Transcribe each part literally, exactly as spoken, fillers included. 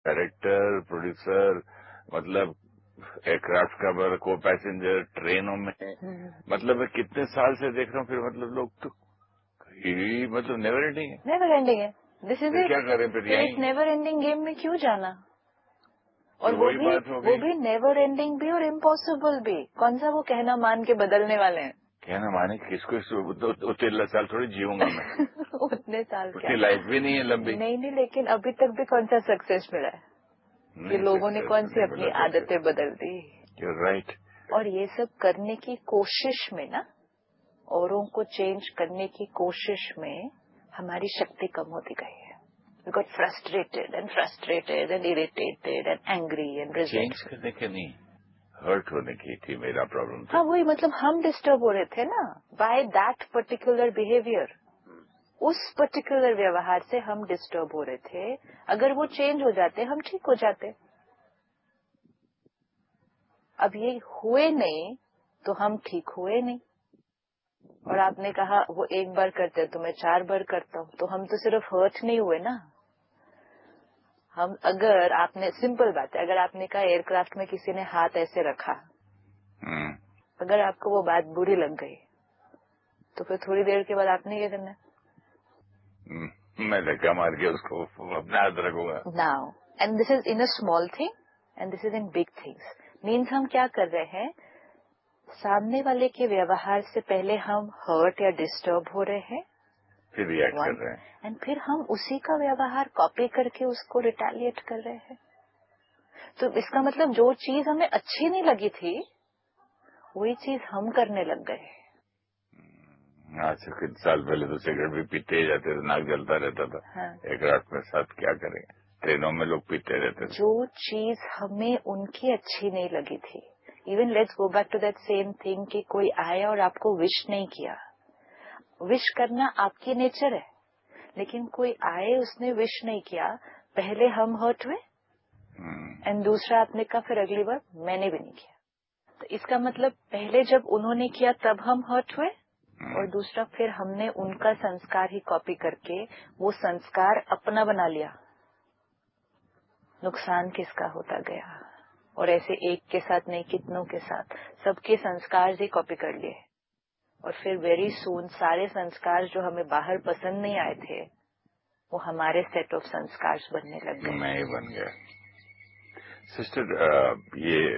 Director, producer, मतलब aircraft का बर को पैसेंजर, ट्रेनों में, मतलब मैं कितने साल से देख रहा हूँ। फिर मतलब लोग तो ये मतलब नेवर एंडिंग है, नेवर एंडिंग है। दिस इज फिर इट। क्या करें फिर तो यही इस नेवर एंडिंग गेम में क्यों जाना? और फिर वो वही भी बात हो वो गई। भी नेवर एंडिंग भी और इम्पॉसिबल भी। कौन सा वो कहना मान के बदलने वाले हैं? कहना माने किसको इस- तो उतने साल थोड़ी जीऊंगा मैं, उतने साल क्या? उतनी लाइफ भी नहीं है लंबी। नहीं नहीं, लेकिन अभी तक भी कौन सा सक्सेस मिला है कि नहीं लोगों ने सक्सेस कौन सी नहीं अपनी मिला सक्सेस। आदतें बदल दी? You're right. और ये सब करने की कोशिश में ना, औरों को चेंज करने की कोशिश में हमारी शक्ति कम होती गई है। We got frustrated and frustrated and irritated and angry and change resentful. करने के नहीं, हर्ट होने की थी मेरा प्रॉब्लम। हाँ तो वही, मतलब हम डिस्टर्ब हो रहे थे ना बाय दैट पर्टिकुलर बिहेवियर। उस पर्टिकुलर व्यवहार से हम डिस्टर्ब हो रहे थे। अगर वो चेंज हो जाते हम ठीक हो जाते। अब ये हुए नहीं तो हम ठीक हुए नहीं। और आपने कहा वो एक बार करते तो मैं चार बार करता हूँ, तो हम तो सिर्फ हर्ट नहीं हुए ना। हम, अगर आपने, सिंपल बात है, अगर आपने कहा एयरक्राफ्ट में किसी ने हाथ ऐसे रखा, अगर आपको वो बात बुरी लग गई तो फिर थोड़ी देर के बाद आपने क्या करना है? मैं धक्का मार के उसको अपने हाथ रखूंगा। Now and this is in a small thing and this is in big things. Means हम क्या कर रहे हैं, सामने वाले के व्यवहार से पहले हम हर्ट या डिस्टर्ब हो रहे हैं, फिर रिएक्ट कर रहे हैं, एंड फिर हम उसी का व्यवहार कॉपी करके उसको रिटेलिएट कर रहे हैं। तो इसका मतलब जो चीज हमें अच्छी नहीं लगी थी वही चीज हम करने लग गए। आज से कुछ साल पहले तो सिगरेट भी पीते ही जाते थे, नाक जलता रहता था। हाँ। एयरक्राफ्ट में साथ क्या करेंगे, ट्रेनों में लोग पीते रहते थे। जो चीज हमें उनकी अच्छी नहीं लगी थी, even let's go back to that same thing कि कोई आया और आपको विश नहीं किया। विश करना आपकी नेचर है, लेकिन कोई आए उसने विश नहीं किया, पहले हम हर्ट हुए एंड दूसरा आपने कहा फिर अगली बार मैंने भी नहीं किया। तो इसका मतलब पहले जब उन्होंने किया तब हम हर्ट हुए, और दूसरा फिर हमने उनका संस्कार ही कॉपी करके वो संस्कार अपना बना लिया। नुकसान किसका होता गया? और ऐसे एक के साथ नहीं, कितनों के साथ सबके संस्कार ही कॉपी कर लिए। और फिर वेरी सून सारे संस्कार जो हमें बाहर पसंद नहीं आए थे वो हमारे सेट ऑफ संस्कार बनने लग गए। मैं ही बन गया। सिस्टर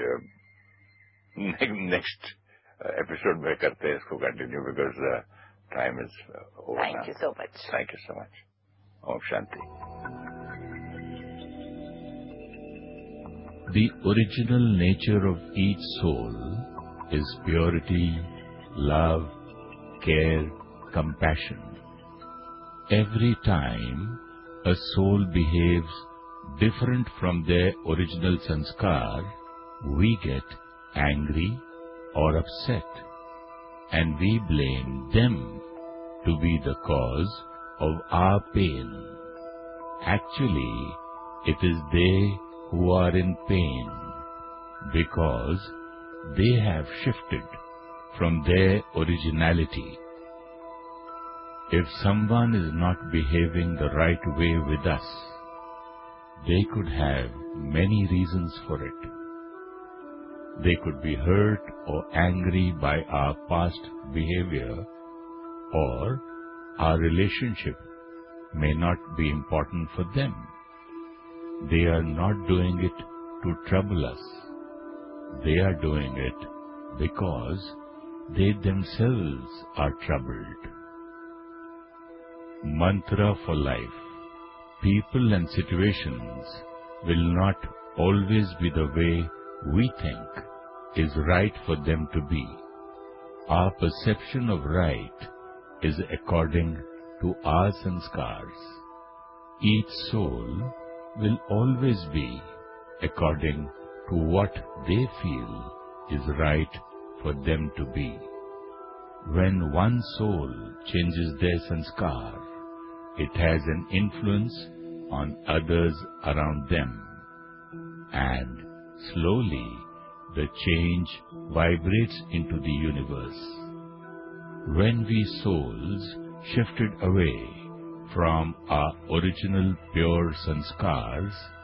ये नेक्स्ट एपिसोड में करते हैं इसको continue, because time is over now. Thank you so much. Thank you so much. Om Shanti. The original nature of each soul is purity, love, care, compassion. Every time a soul behaves different from their original sanskar, we get angry or upset, and we blame them to be the cause of our pain. Actually, it is they who are in pain because they have shifted from their originality. If someone is not behaving the right way with us, they could have many reasons for it. They could be hurt or angry by our past behavior, or our relationship may not be important for them. They are not doing it to trouble us. They are doing it because they themselves are troubled. Mantra for life. People and situations will not always be the way we think is right for them to be. Our perception of right is according to our sanskars. Each soul will always be according to what they feel is right for them to be. When one soul changes their sanskar, it has an influence on others around them, and slowly the change vibrates into the universe. When we souls shifted away from our original pure sanskars,